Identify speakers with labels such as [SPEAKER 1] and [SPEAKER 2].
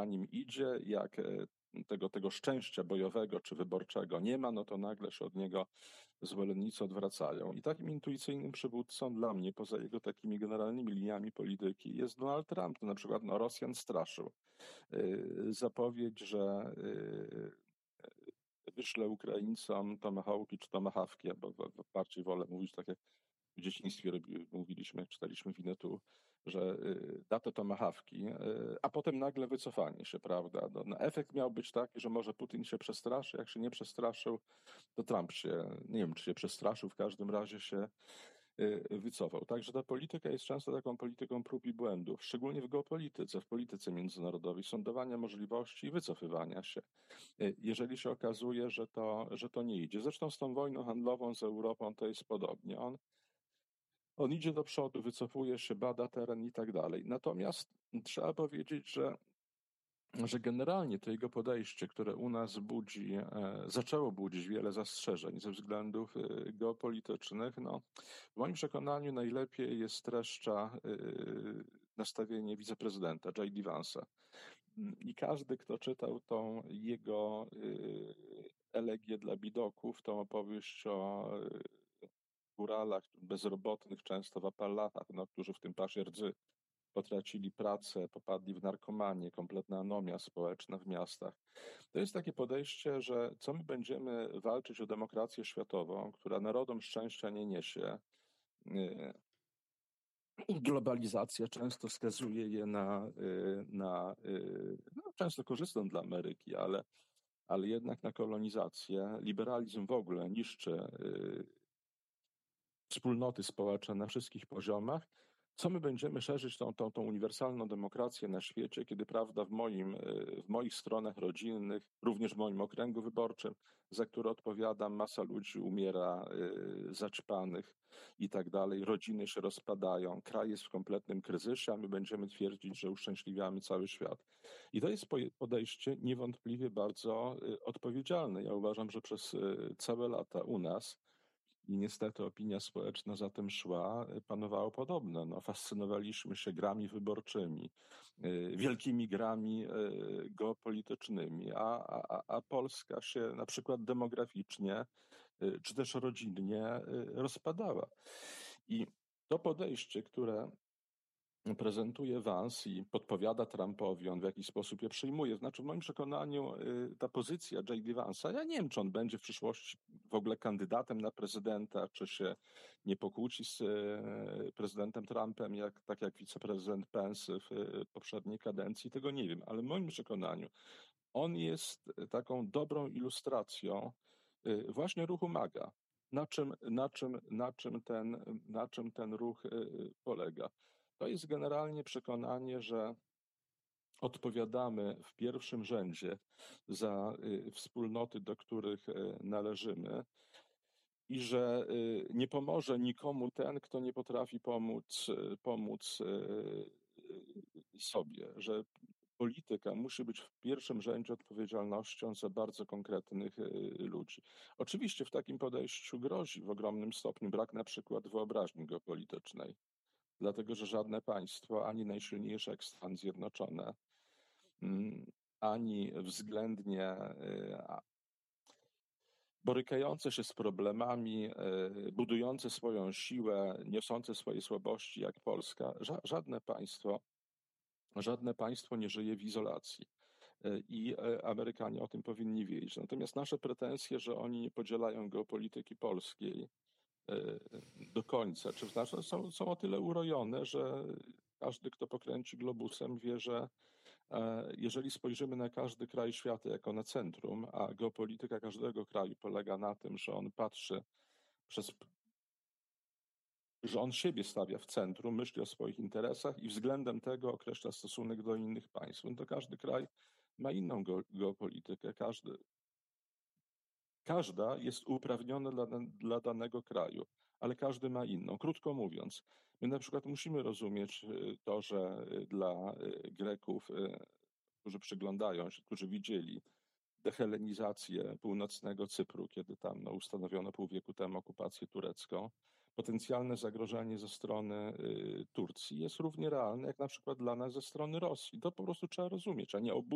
[SPEAKER 1] nim idzie, jak tego szczęścia bojowego czy wyborczego nie ma, no to nagle się od niego zwolennicy odwracają. I takim intuicyjnym przywódcą dla mnie, poza jego takimi generalnymi liniami polityki, jest Donald Trump. To na przykład Rosjan straszył. Zapowiedź, że wyszle Ukraińcom tomahawki czy tomahawki, bo bardziej wolę mówić tak jak w dzieciństwie mówiliśmy, jak czytaliśmy Winnetu, że da te tomahawki, a potem nagle wycofanie się, prawda? No, efekt miał być taki, że może Putin się przestraszy, jak się nie przestraszył, to Trump się, nie wiem czy się przestraszył, w każdym razie się wycofał. Także ta polityka jest często taką polityką prób i błędów, szczególnie w geopolityce, w polityce międzynarodowej, sądowania możliwości i wycofywania się. Jeżeli się okazuje, że to nie idzie. Zresztą z tą wojną handlową z Europą to jest podobnie. On idzie do przodu, wycofuje się, bada teren i tak dalej. Natomiast trzeba powiedzieć, że generalnie to jego podejście, które u nas zaczęło budzić wiele zastrzeżeń ze względów geopolitycznych, no, w moim przekonaniu najlepiej jest streszcza nastawienie wiceprezydenta J.D. Vance'a. I każdy, kto czytał tą jego elegię dla bidoków, tą opowieść o góralach bezrobotnych, często w Appalachach, no, którzy w tym pasie rdzy potracili pracę, popadli w narkomanię, kompletna anomia społeczna w miastach. To jest takie podejście, że co my będziemy walczyć o demokrację światową, która narodom szczęścia nie niesie. Globalizacja często skazuje je no, często korzystną dla Ameryki, ale jednak na kolonizację. Liberalizm w ogóle niszczy wspólnoty społeczne na wszystkich poziomach. Co my będziemy szerzyć tą uniwersalną demokrację na świecie, kiedy prawda w moich stronach rodzinnych, również w moim okręgu wyborczym, za który odpowiadam, masa ludzi umiera zaćpanych i tak dalej, rodziny się rozpadają, kraj jest w kompletnym kryzysie, a my będziemy twierdzić, że uszczęśliwiamy cały świat. I to jest podejście niewątpliwie bardzo odpowiedzialne. Ja uważam, że przez całe lata u nas i niestety opinia społeczna za tym szła, panowało podobne. No, fascynowaliśmy się grami wyborczymi, wielkimi grami geopolitycznymi, a Polska się na przykład demograficznie czy też rodzinnie rozpadała. I to podejście, które prezentuje Vance i podpowiada Trumpowi, on w jakiś sposób je przyjmuje. Znaczy w moim przekonaniu ta pozycja J.D. Vance'a, ja nie wiem, czy on będzie w przyszłości w ogóle kandydatem na prezydenta, czy się nie pokłóci z prezydentem Trumpem, tak jak wiceprezydent Pence w poprzedniej kadencji, tego nie wiem, ale w moim przekonaniu on jest taką dobrą ilustracją właśnie ruchu MAGA. Na czym ten ruch polega? To jest generalnie przekonanie, że odpowiadamy w pierwszym rzędzie za wspólnoty, do których należymy i że nie pomoże nikomu ten, kto nie potrafi pomóc sobie, że polityka musi być w pierwszym rzędzie odpowiedzialnością za bardzo konkretnych ludzi. Oczywiście w takim podejściu grozi w ogromnym stopniu brak na przykład wyobraźni geopolitycznej, dlatego że żadne państwo, ani najsilniejsze jak Stany Zjednoczone, ani względnie borykające się z problemami, budujące swoją siłę, niosące swoje słabości jak Polska, żadne państwo nie żyje w izolacji. I Amerykanie o tym powinni wiedzieć. Natomiast nasze pretensje, że oni nie podzielają geopolityki polskiej do końca, czy znaczy są o tyle urojone, że każdy, kto pokręci globusem, wie, że jeżeli spojrzymy na każdy kraj świata jako na centrum, a geopolityka każdego kraju polega na tym, że on patrzy że on siebie stawia w centrum, myśli o swoich interesach i względem tego określa stosunek do innych państw. No to każdy kraj ma inną geopolitykę. Każda jest uprawniona dla danego kraju, ale każdy ma inną. Krótko mówiąc, my na przykład musimy rozumieć to, że dla Greków, którzy przyglądają się, którzy widzieli dehelenizację północnego Cypru, kiedy tam ustanowiono pół wieku temu okupację turecką, potencjalne zagrożenie ze strony Turcji jest równie realne jak na przykład dla nas ze strony Rosji. To po prostu trzeba rozumieć, a nie